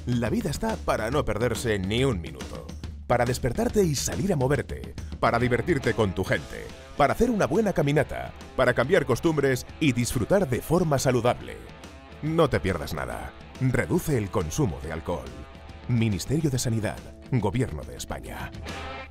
La vida está para no perderse ni un minuto. Para despertarte y salir a moverte. Para divertirte con tu gente. Para hacer una buena caminata. Para cambiar costumbres y disfrutar de forma saludable. No te pierdas nada. Reduce el consumo de alcohol. Ministerio de Sanidad. Gobierno de España.